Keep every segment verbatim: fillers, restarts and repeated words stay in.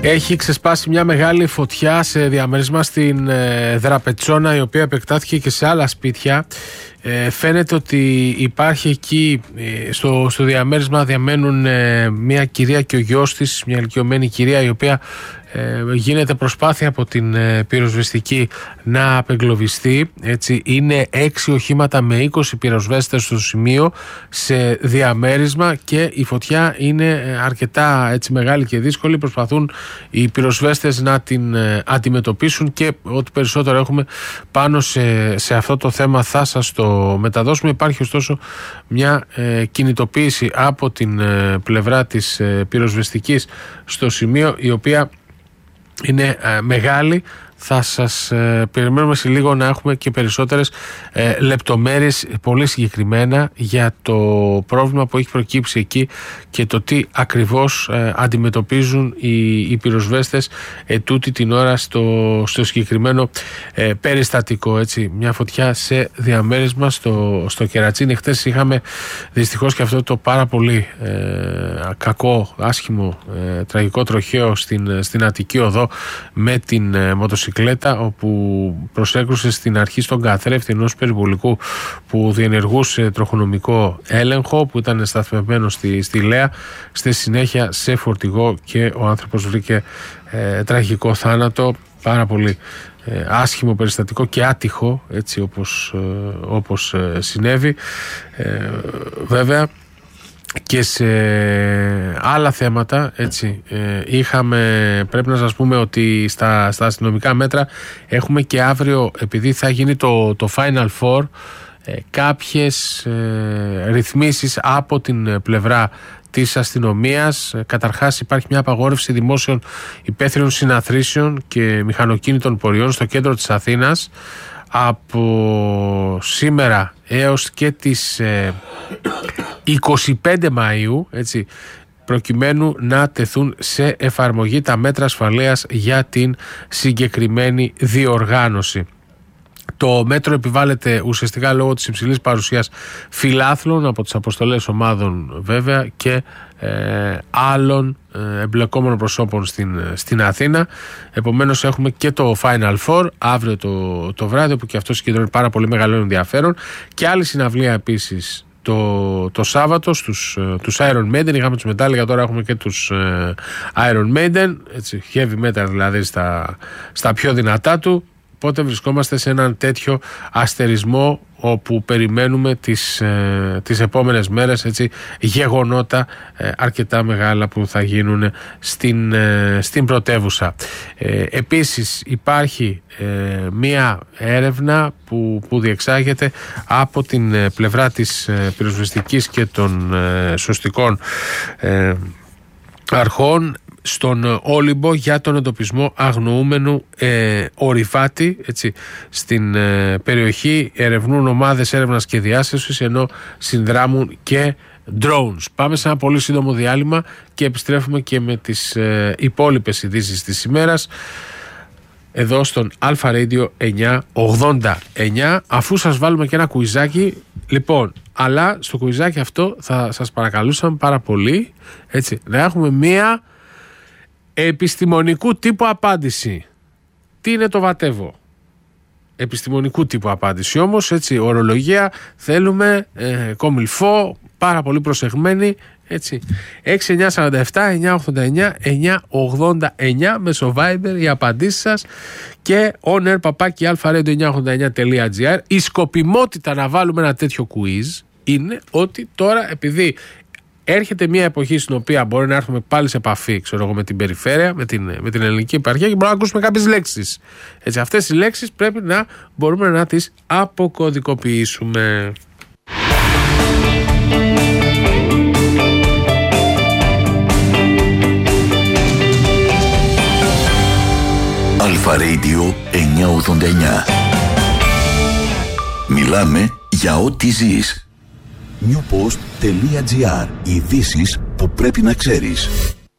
Έχει ξεσπάσει μια μεγάλη φωτιά σε διαμέρισμα στην ε, Δραπετσόνα, η οποία επεκτάθηκε και σε άλλα σπίτια. Ε, φαίνεται ότι υπάρχει εκεί ε, στο, στο διαμέρισμα διαμένουν ε, μια κυρία και ο γιος της, μια ηλικιωμένη κυρία, η οποία ε, γίνεται προσπάθεια από την ε, πυροσβεστική να απεγκλωβιστεί. Έτσι, είναι έξι οχήματα με είκοσι πυροσβέστες στο σημείο σε διαμέρισμα και η φωτιά είναι αρκετά έτσι, μεγάλη και δύσκολη. Προσπαθούν οι πυροσβέστες να την ε, αντιμετωπίσουν και ό,τι περισσότερο έχουμε πάνω σε, σε αυτό το θέμα θα σας το μεταδώσουμε. Υπάρχει ωστόσο μια ε, κινητοποίηση από την ε, πλευρά της ε, πυροσβεστικής στο σημείο, η οποία είναι ε, μεγάλη. Θα σας ε, περιμένουμε σε λίγο να έχουμε και περισσότερες ε, λεπτομέρειες πολύ συγκεκριμένα για το πρόβλημα που έχει προκύψει εκεί και το τι ακριβώς ε, αντιμετωπίζουν οι, οι πυροσβέστες ε, τούτη την ώρα στο, στο συγκεκριμένο ε, περιστατικό. Έτσι. Μια φωτιά σε διαμέρισμα στο, στο Κερατσίνι. Χτες είχαμε δυστυχώς και αυτό το πάρα πολύ ε, κακό, άσχημο, ε, τραγικό τροχαίο στην, στην Αττική Οδό με την ε, μοτοσυκλέτα, όπου προσέκρουσε στην αρχή στον καθρέφτη ενός περιβολικού που διενεργούσε τροχονομικό έλεγχο, που ήταν σταθμευμένο στη, στη Λέα, στη συνέχεια σε φορτηγό, και ο άνθρωπος βρήκε ε, τραγικό θάνατο. Πάρα πολύ ε, άσχημο περιστατικό και άτυχο, έτσι όπως, ε, όπως ε, συνέβη. Ε, βέβαια και σε άλλα θέματα, έτσι, ε, είχαμε, πρέπει να σας πούμε ότι στα, στα αστυνομικά μέτρα έχουμε και αύριο, επειδή θα γίνει το, το Final Four, ε, κάποιες ε, ρυθμίσεις από την πλευρά της αστυνομίας. Καταρχάς υπάρχει μια απαγόρευση δημόσιων υπαίθριων συναθρήσεων και μηχανοκίνητων πορειών στο κέντρο της Αθήνας από σήμερα έως και τις ε, είκοσι πέντε Μαΐου, έτσι, προκειμένου να τεθούν σε εφαρμογή τα μέτρα ασφαλείας για την συγκεκριμένη διοργάνωση. Το μέτρο επιβάλλεται ουσιαστικά λόγω της υψηλής παρουσίας φιλάθλων από τις αποστολές ομάδων, βέβαια, και ε, άλλων ε, εμπλεκόμενων προσώπων στην, στην Αθήνα. Επομένως έχουμε και το Final Four αύριο το, το βράδυ, που και αυτό συγκεντρώνει πάρα πολύ μεγάλο ενδιαφέρον, και άλλη συναυλία επίσης το, το Σάββατο στους, τους Iron Maiden. Είχαμε τους Metallica, τώρα έχουμε και τους ε, Iron Maiden, έτσι, heavy metal δηλαδή στα, στα πιο δυνατά του. Οπότε βρισκόμαστε σε έναν τέτοιο αστερισμό, όπου περιμένουμε τις, ε, τις επόμενες μέρες, έτσι, γεγονότα ε, αρκετά μεγάλα που θα γίνουν στην, ε, στην πρωτεύουσα. Ε, επίσης υπάρχει ε, μία έρευνα που, που διεξάγεται από την ε, πλευρά της ε, πυροσβεστικής και των ε, σωστικών ε, αρχών στον Όλυμπο για τον εντοπισμό αγνοούμενου ε, ορειφάτη, έτσι, στην ε, περιοχή. Ερευνούν ομάδες έρευνας και διάσωσης, ενώ συνδράμουν και drones. Πάμε σε ένα πολύ σύντομο διάλειμμα και επιστρέφουμε και με τις ε, υπόλοιπες ειδήσεις της ημέρας εδώ στον Alpha Radio εννιακόσια ογδόντα εννιά, αφού σας βάλουμε και ένα κουιζάκι. Λοιπόν, αλλά στο κουιζάκι αυτό θα σας παρακαλούσαμε πάρα πολύ, έτσι, να έχουμε μία επιστημονικού τύπου απάντηση. Τι είναι το βατεύω? Επιστημονικού τύπου απάντηση όμως, έτσι, ορολογία θέλουμε, ε, κομιλφό, πάρα πολύ προσεγμένη, έτσι. έξι εννιά σαράντα επτά εννιακόσια ογδόντα εννιά εννιακόσια ογδόντα εννιά μέσω Viber οι απαντήσεις σας, και on air παπάκι αλφα ρέντιο εννιακόσια ογδόντα εννιά τελεία τζι άρ. Η σκοπιμότητα να βάλουμε ένα τέτοιο quiz είναι ότι τώρα, επειδή έρχεται μια εποχή στην οποία μπορεί να έρθουμε πάλι σε επαφή, ξέρω εγώ, με την περιφέρεια, με την, με την ελληνική επαρχία, και μπορούμε να ακούσουμε κάποιες λέξεις. Έτσι, αυτές οι λέξεις πρέπει να μπορούμε να τις αποκωδικοποιήσουμε. Αλφα Radio εννιακόσια ογδόντα εννιά. Μιλάμε για ό,τι ζεις. newpost τελεία τζι άρ. Ειδήσεις που πρέπει να ξέρεις.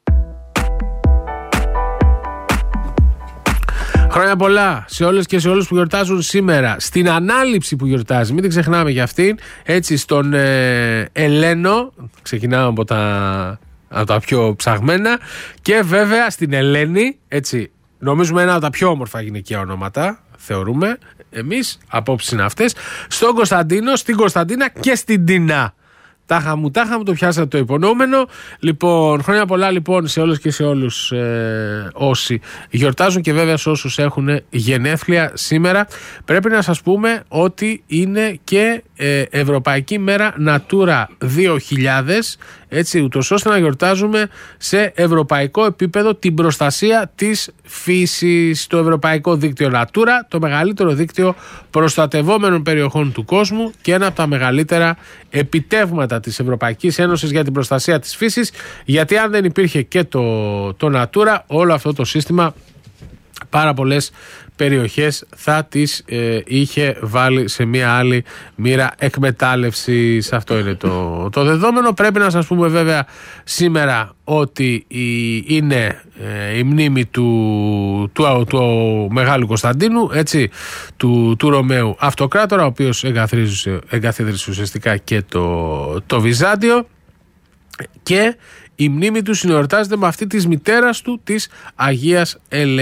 Χρόνια πολλά σε όλες και σε όλους που γιορτάζουν σήμερα. Στην ανάληψη που γιορτάζει, μην την ξεχνάμε για αυτήν. Έτσι, στον ε, Ελένο, ξεκινάμε από τα από τα πιο ψαγμένα. Και βέβαια στην Ελένη, έτσι, νομίζουμε ένα από τα πιο όμορφα γυναικεία ονόματα, θεωρούμε εμείς, απόψεις είναι αυτές. Στον Κωνσταντίνο, στην Κωνσταντίνα και στην Τίνα. Τάχα μου, τάχα μου, το πιάσατε το υπονοούμενο. Λοιπόν, χρόνια πολλά λοιπόν σε όλους και σε όλους ε, όσοι γιορτάζουν και βέβαια σε όσους έχουν γενέθλια σήμερα. Πρέπει να σας πούμε ότι είναι και ε, Ευρωπαϊκή Μέρα Natura δύο χιλιάδες, έτσι, ούτως ώστε να γιορτάζουμε σε ευρωπαϊκό επίπεδο την προστασία της φύσης. Το Ευρωπαϊκό Δίκτυο Natura, το μεγαλύτερο δίκτυο προστατευόμενων περιοχών του κόσμου και ένα από τα μεγαλύτερα επιτεύγματα της Ευρωπαϊκής Ένωσης για την προστασία της φύσης, γιατί αν δεν υπήρχε και το, το Natura, όλο αυτό το σύστημα, πάρα πολλές περιοχές θα τις ε, είχε βάλει σε μια άλλη μοίρα εκμετάλλευσης. Αυτό είναι το, το δεδομένο. Πρέπει να σας πούμε βέβαια σήμερα ότι η, είναι ε, η μνήμη του, του, του, του Μεγάλου Κωνσταντίνου, έτσι, του, του Ρωμαίου Αυτοκράτορα, ο οποίος εγκαθίδρυσε ουσιαστικά και το, το Βυζάντιο, και η μνήμη του συνεορτάζεται με αυτή της μητέρας του, της Αγίας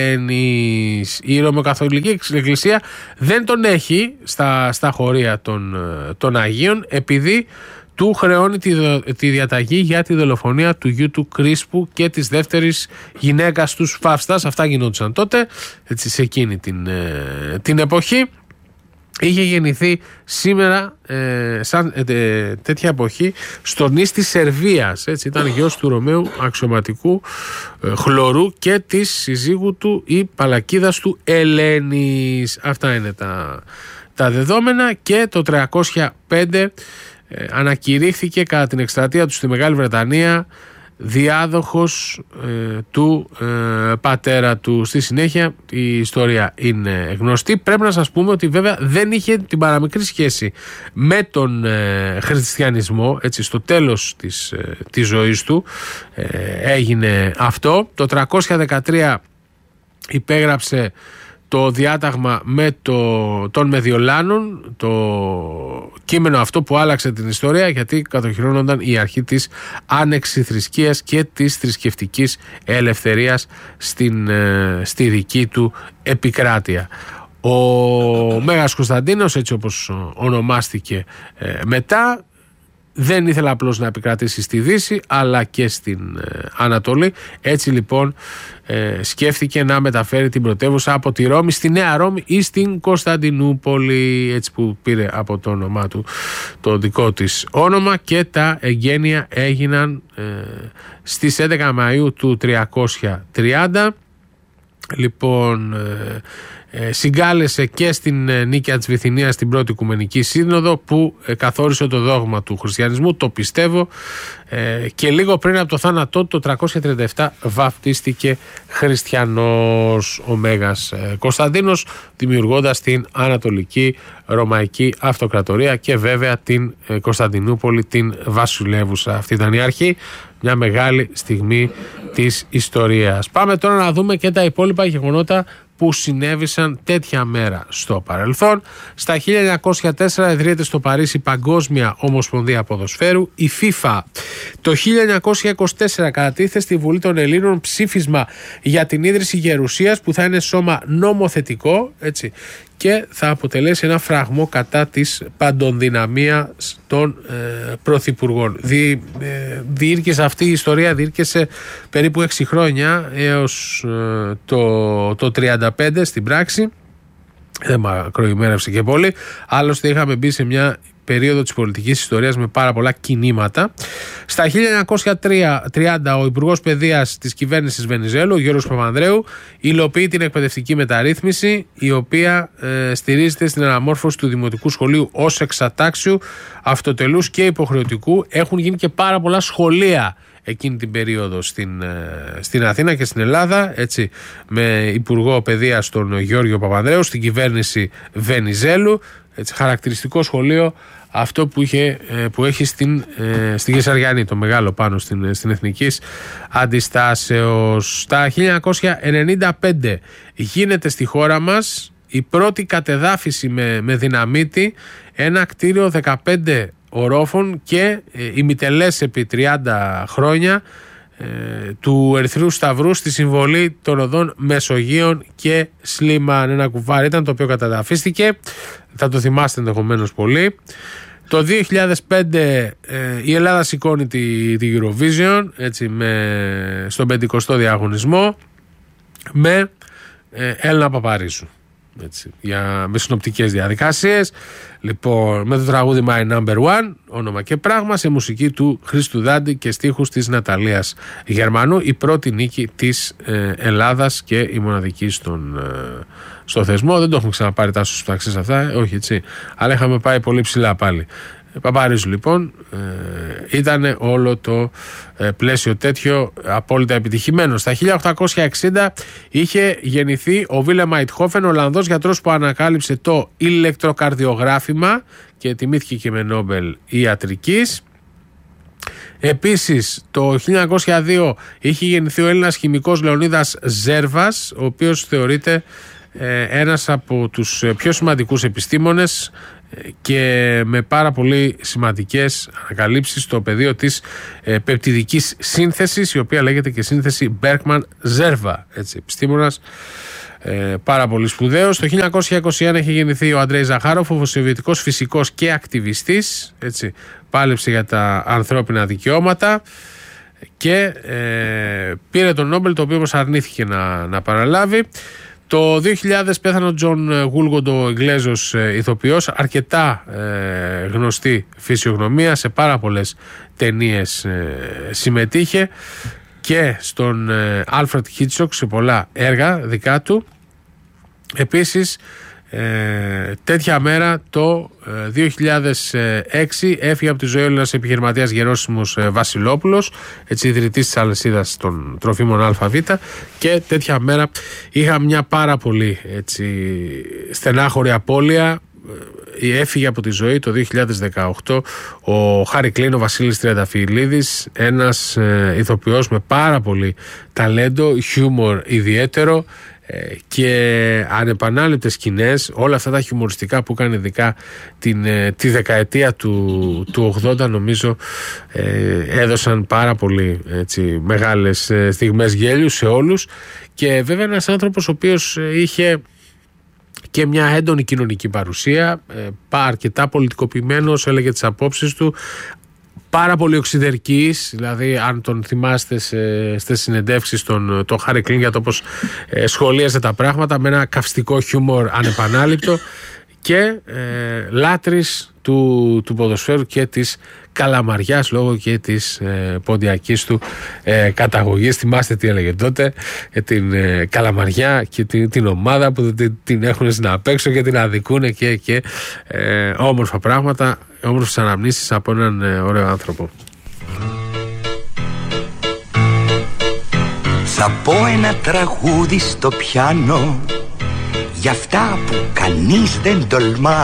Ελένης. Η Ρωμαιοκαθολική Εκκλησία δεν τον έχει στα, στα χωρία των, των Αγίων, επειδή του χρεώνει τη, τη διαταγή για τη δολοφονία του γιου του Κρίσπου και της δεύτερης γυναίκας του Φαύστας. Αυτά γινόντουσαν τότε, έτσι, σε εκείνη την, την εποχή. Είχε γεννηθεί σήμερα ε, σαν ε, τέτοια εποχή στο νης της Σερβίας, έτσι, ήταν γιος του Ρωμαίου αξιωματικού ε, Χλωρού και της συζύγου του η Παλακίδας του Ελένης. Αυτά είναι τα, τα δεδομένα. Και το τριακόσια πέντε ε, ανακηρύχθηκε κατά την εκστρατεία του στη Μεγάλη Βρετανία διάδοχος ε, του ε, πατέρα του. Στη συνέχεια η ιστορία είναι γνωστή. Πρέπει να σας πούμε ότι βέβαια δεν είχε την παραμικρή σχέση με τον ε, χριστιανισμό, έτσι, στο τέλος της, ε, της ζωής του ε, έγινε αυτό. Το τριακόσια δεκατρία υπέγραψε το διάταγμα με το, των Μεδιολάνων, το κείμενο αυτό που άλλαξε την ιστορία, γιατί κατοχυρώνονταν η αρχή της ανεξιθρησκείας και της θρησκευτικής ελευθερίας στην, στη δική του επικράτεια. Ο Μέγας Κωνσταντίνος, έτσι όπως ονομάστηκε μετά, δεν ήθελε απλώς να επικρατήσει στη Δύση αλλά και στην ε, Ανατολή. Έτσι λοιπόν ε, σκέφτηκε να μεταφέρει την πρωτεύουσα από τη Ρώμη στη Νέα Ρώμη ή στην Κωνσταντινούπολη, έτσι, που πήρε από το όνομά του το δικό της όνομα, και τα εγγένεια έγιναν ε, στις έντεκα Μαΐου του τριακόσια τριάντα. Λοιπόν, ε, ε, συγκάλεσε και στην ε, Νίκαια της Βυθινίας στην πρώτη Οικουμενική Σύνοδο που ε, καθόρισε το δόγμα του χριστιανισμού, το πιστεύω, ε, και λίγο πριν από το θάνατό του το τριακόσια τριάντα επτά βαπτίστηκε χριστιανός ο Μέγας ε, Κωνσταντίνος, δημιουργώντας την Ανατολική Ρωμαϊκή Αυτοκρατορία και βέβαια την ε, Κωνσταντινούπολη, την βασιλεύουσα. Αυτή ήταν η αρχή, μια μεγάλη στιγμή της ιστορίας. Πάμε τώρα να δούμε και τα υπόλοιπα γεγονότα που συνέβησαν τέτοια μέρα στο παρελθόν. Στα χίλια εννιακόσια τέσσερα ιδρύεται στο Παρίσι η Παγκόσμια Ομοσπονδία Ποδοσφαίρου, η FIFA. Το χίλια εννιακόσια είκοσι τέσσερα κατατίθεται στη Βουλή των Ελλήνων ψήφισμα για την ίδρυση γερουσίας, που θα είναι σώμα νομοθετικό, έτσι, και θα αποτελέσει ένα φραγμό κατά της παντοδυναμίας των ε, πρωθυπουργών. Δι, ε, διήρκησε αυτή η ιστορία, διήρκεσε περίπου έξι χρόνια έως ε, το, το τριάντα πέντε στην πράξη. Δεν μακροημέρευσε και πολύ. Άλλωστε είχαμε μπει σε μια περίοδο της πολιτικής ιστορίας με πάρα πολλά κινήματα. Στα χίλια εννιακόσια τριάντα ο Υπουργός Παιδείας της κυβέρνησης Βενιζέλου, ο Γιώργος Παπανδρέου, υλοποιεί την εκπαιδευτική μεταρρύθμιση, η οποία ε, στηρίζεται στην αναμόρφωση του Δημοτικού Σχολείου ως εξατάξιου, αυτοτελούς και υποχρεωτικού. Έχουν γίνει και πάρα πολλά σχολεία εκείνη την περίοδο στην, στην Αθήνα και στην Ελλάδα, έτσι, με Υπουργό Παιδείας τον Γιώργο Παπανδρέου, στην κυβέρνηση Βενιζέλου. Έτσι, χαρακτηριστικό σχολείο αυτό που, είχε, που έχει στην, στην Κεσαριανή, το μεγάλο πάνω στην, στην Εθνικής Αντιστάσεως. Στα χίλια εννιακόσια ενενήντα πέντε γίνεται στη χώρα μας η πρώτη κατεδάφιση με, με δυναμίτη, ένα κτίριο δεκαπέντε ορόφων και ημιτελές επί τριάντα χρόνια ε, του Ερυθρού Σταυρού στη συμβολή των οδών Μεσογείων και Σλίμαν. Ένα κουβάρι ήταν το οποίο καταδαφίστηκε, θα το θυμάστε ενδεχομένως πολύ. Το δύο χιλιάδες πέντε ε, η Ελλάδα σηκώνει τη, τη Eurovision, έτσι, με, στον πεντηκοστό διαγωνισμό με ε, Έλληνα Παπαρίζου, έτσι, για, με συνοπτικές διαδικασίες. Λοιπόν, με το τραγούδι My Number One, όνομα και πράγμα, σε μουσική του Χρήστου Δάντη και στίχους της Ναταλίας Γερμανού, η πρώτη νίκη της ε, Ελλάδας και η μοναδική στον, ε, στο θεσμό. Δεν το έχουμε ξαναπάρει τάσους πράξεις αυτά, ε, όχι έτσι, αλλά είχαμε πάει πολύ ψηλά πάλι. Παπαρίζου λοιπόν, ε, ήταν όλο το ε, πλαίσιο τέτοιο απόλυτα επιτυχημένο. Στα χίλια οκτακόσια εξήντα είχε γεννηθεί ο Βίλεμ Αιτχόφεν, Ολλανδός γιατρός που ανακάλυψε το ηλεκτροκαρδιογράφημα και τιμήθηκε και με Νόμπελ ιατρικής. Επίσης το χίλια εννιακόσια δύο είχε γεννηθεί ο Έλληνας χημικός Λεωνίδας Ζέρβας, ο οποίος θεωρείται ε, ένας από τους πιο σημαντικούς επιστήμονες και με πάρα πολύ σημαντικές ανακαλύψεις στο πεδίο της ε, πεπτιδικής σύνθεσης, η οποία λέγεται και σύνθεση Μπέρκμαν-Ζέρβα, έτσι, επιστήμονας ε, πάρα πολύ σπουδαίος. Το χίλια εννιακόσια είκοσι ένα είχε γεννηθεί ο Αντρέι Ζαχάροφ, ο σοβιετικός φυσικός και ακτιβιστής, έτσι, πάλεψε για τα ανθρώπινα δικαιώματα και ε, πήρε τον Νόμπελ, το οποίο όμως αρνήθηκε να, να παραλάβει. Το δύο χιλιάδες πέθανε ο Τζον Γούλγοντ, ο Ιγκλέζος ηθοποιός, αρκετά ε, γνωστή φυσιογνωμία, σε πάρα πολλές ταινίες ε, συμμετείχε και στον Άλφρεντ Χίτσοκ σε πολλά έργα δικά του. Επίσης ε, τέτοια μέρα το ε, δύο χιλιάδες έξι έφυγε από τη ζωή ο Έλληνας επιχειρηματίας Γερόσιμος ε, Βασιλόπουλος, έτσι, ιδρυτής της αλυσίδας των τροφίμων ΑΒ, και τέτοια μέρα είχα μια πάρα πολύ, έτσι, στενάχωρη απώλεια. Ε, έφυγε από τη ζωή το δύο χιλιάδες δεκαοκτώ ο Χάρη Κλίν, ο Βασίλης Τριανταφυλλίδης, ένας ε, ηθοποιός με πάρα πολύ ταλέντο, χιούμορ ιδιαίτερο και ανεπανάληπτες σκηνές. Όλα αυτά τα χιουμοριστικά που έκανε ειδικά την, τη δεκαετία του, του ογδόντα, νομίζω ε, έδωσαν πάρα πολύ, έτσι, μεγάλες στιγμές γέλιου σε όλους. Και βέβαια ένας άνθρωπος ο οποίος είχε και μια έντονη κοινωνική παρουσία, ε, αρκετά πολιτικοποιημένος, έλεγε τις απόψεις του, πάρα πολύ οξυδερκής, δηλαδή αν τον θυμάστε σε, στις συνεντεύξεις τον, τον Χάρη Κλίν για το πως ε, σχολίαζε τα πράγματα, με ένα καυστικό χιούμορ ανεπανάληπτο, και ε, λάτρης του, του ποδοσφαίρου και της Καλαμαριάς, λόγω και της ε, ποντιακής του ε, καταγωγής. Θυμάστε τι έλεγε τότε, ε, την ε, Καλαμαριά και την, την ομάδα που την, την έχουν στην απέξω και την αδικούνε και, και ε, όμορφα πράγματα, όμορφες αναμνήσεις από έναν ε, ωραίο άνθρωπο. Θα πω ένα τραγούδι στο πιάνο για αυτά που κανείς δεν τολμά